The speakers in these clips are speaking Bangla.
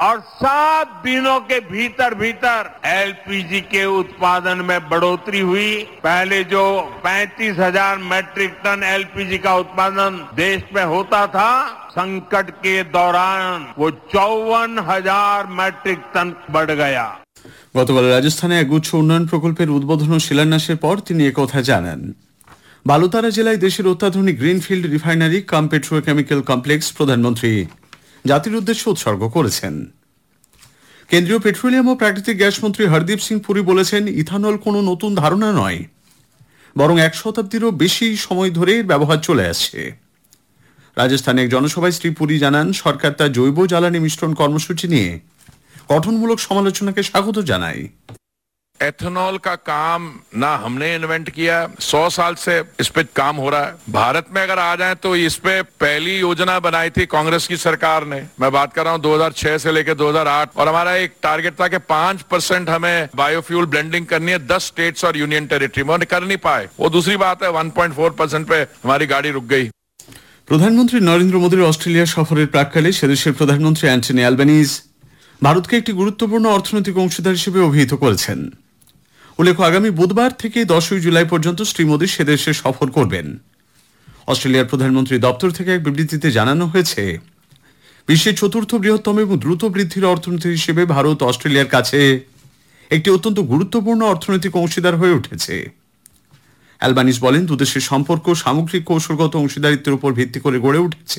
और 7 दिनों के भीतर भीतर एलपीजी के उत्पादन में बढ़ोतरी हुई। पहले जो 35,000 मैट्रिक टन एलपीजी का उत्पादन देश में होता था, संकट के दौरान वो 54,000 मैट्रिक टन बढ़ गया। গতকাল রাজস্থানে একগুচ্ছ উন্নয়ন প্রকল্পের উদ্বোধন ও শিলান্যাসের পর তিনি একথা জানান। বালোতারা জেলায় দেশের অত্যাধুনিক গ্রিনফিল্ড রিফাইনারি কাম পেট্রোকেমিক্যাল কমপ্লেক্স প্রধানমন্ত্রী জাতির উদ্দেশ্যে উৎসর্গ করেছেন। কেন্দ্রীয় পেট্রোলিয়াম ও প্রাকৃতিক গ্যাস মন্ত্রী হরদীপ সিং পুরী বলেছেন, ইথানল কোনো নতুন ধারণা নয়, বরং 1 শতাব্দীরও বেশি সময় ধরে এর ব্যবহার চলে আসছে। রাজস্থানে এক জনসভায় শ্রী পুরী জানান, সরকার তার জৈব জ্বালানি মিশ্রণ কর্মসূচি নিয়ে গঠনমূলক সমালোচনাকে স্বাগত জানায়। एथेनॉल का काम ना हमने इन्वेंट किया, 100 साल से इस पे काम हो रहा है। भारत में अगर आ जाए तो इस पे पहली योजना बनाई थी कांग्रेस की सरकार ने। मैं बात कर रहा हूँ 2006 से लेकर 2008, और हमारा एक टारगेट था कि 5% हमें बायोफ्यूल ब्लेंडिंग करनी है 10 स्टेट्स और यूनियन टेरिटरी में, कर नहीं पाए। वो दूसरी बात है, 1.4% पे हमारी गाड़ी रुक गई। প্রধানমন্ত্রী নরেন্দ্র মোদীর অস্ট্রেলিয়া সফরের প্রাক্কালে সেদেশের প্রধানমন্ত্রী অ্যান্টনি অ্যালবানিজ ভারতকে একটি গুরুত্বপূর্ণ অর্থনৈতিক অংশীদার হিসেবে অভিহিত করেছেন। উল্লেখ্য, আগামী বুধবার থেকে 10 জুলাই পর্যন্ত শ্রী মোদী সেদেশে সফর করবেন। অস্ট্রেলিয়ার প্রধানমন্ত্রী দপ্তর থেকে এক বিবৃতিতে জানানো হয়েছে, বিশ্বের 4র্থ বৃহত্তম এবং দ্রুত বৃদ্ধির অর্থনীতি হিসেবে ভারত অস্ট্রেলিয়ার কাছে একটি অত্যন্ত গুরুত্বপূর্ণ অর্থনৈতিক অংশীদার হয়ে উঠেছে। অ্যালবানিজ বলেন, দুদেশের সম্পর্ক সামগ্রিক কৌশলগত অংশীদারিত্বের উপর ভিত্তি করে গড়ে উঠেছে।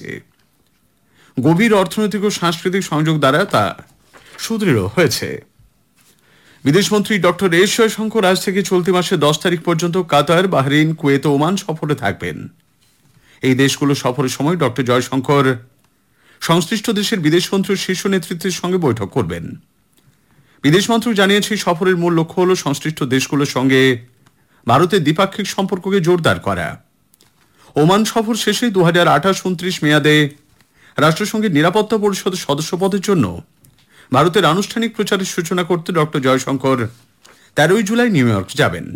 গভীর অর্থনৈতিক ও সাংস্কৃতিক সংযোগ দ্বারা তা সুদৃঢ় হয়েছে। বিদেশমন্ত্রী ডক্টর এস জয়শঙ্কর আজ থেকে চলতি মাসের 10 তারিখ পর্যন্ত কাতার, বাহরিন, কুয়েত ও ওমান সফরে থাকবেন। এই দেশগুলো সফরের সময় ডক্টর জয়শঙ্কর সংশ্লিষ্ট দেশের বিদেশমন্ত্রীর শীর্ষ নেতৃত্বের সঙ্গে বৈঠক করবেন। বিদেশ মন্ত্রক জানিয়েছে, সফরের মূল লক্ষ্য হল সংশ্লিষ্ট দেশগুলোর সঙ্গে ভারতের দ্বিপাক্ষিক সম্পর্ককে জোরদার করা। ওমান সফর শেষে 2028-29 মেয়াদে রাষ্ট্রসংঘের নিরাপত্তা পরিষদের সদস্য পদের জন্য ভারতের আনুষ্ঠানিক প্রচারের সূচনা করতে doctor Jaishankar 13 July new York যাবেন।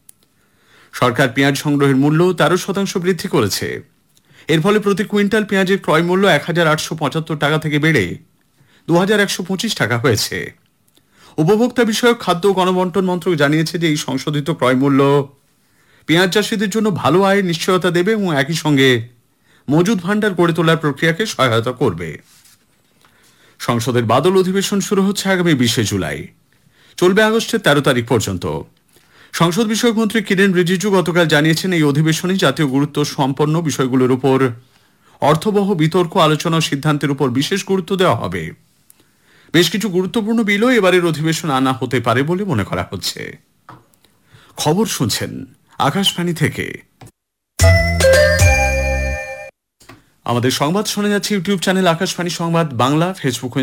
সরকার পেঁয়াজ সংগ্রহের মূল্য 13% বৃদ্ধি করেছে। এর ফলে প্রতি কুইন্টাল পেঁয়াজের ক্রয় মূল্য 1,875 টাকা থেকে বেড়ে 2,125 টাকা হয়েছে। উপভোক্তা বিষয়ক খাদ্য ও গণবন্টন মন্ত্রক জানিয়েছে যে এই সংশোধিত ক্রয় মূল্য পেঁয়াজ চাষিদের জন্য ভালো আয়ের নিশ্চয়তা দেবে এবং একই সঙ্গে মজুদ ভাণ্ডার গড়ে তোলার প্রক্রিয়াকে সহায়তা করবে। সংসদের বাদল অধিবেশন শুরু হচ্ছে আগামী 20 জুলাই, চলবে আগস্টের 13 তারিখ পর্যন্ত। সংসদ বিষয়ক মন্ত্রী কিরেন রিজিজু গতকাল জানিয়েছেন, এই অধিবেশনে জাতীয় গুরুত্ব সম্পন্ন বিষয়গুলোর উপর অর্থবহ বিতর্ক, আলোচনা ও সিদ্ধান্তের উপর বিশেষ গুরুত্ব দেওয়া হবে। বেশ কিছু গুরুত্বপূর্ণ বিলও এবারের অধিবেশন আনা হতে পারে বলে মনে করা হচ্ছে। খবর শুনছেন আকাশবাণী থেকে। আমাদের সংবাদ শোনা যাচ্ছে ইউটিউব চ্যানেল আকাশবাণী সংবাদ বাংলা, ফেসবুক